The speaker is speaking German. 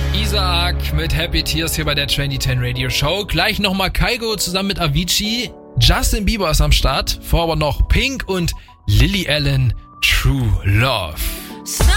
Isaac mit Happy Tears hier bei der Trendy 10 Radio Show. Gleich nochmal Kygo zusammen mit Avicii. Justin Bieber ist am Start. Vor aber noch Pink und Lily Allen, True Love.